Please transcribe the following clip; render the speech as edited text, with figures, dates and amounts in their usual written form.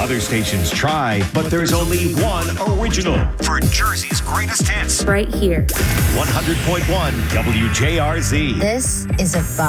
Other stations try, but there's only one original for Jersey's greatest hits. Right here. 100.1 WJRZ. This is a vibe.